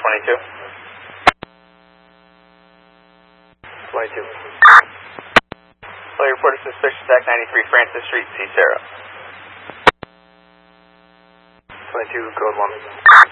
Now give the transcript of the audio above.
22. 22. Well, report a suspicious act 93 Francis Street, C. Sarah. 22, code 1.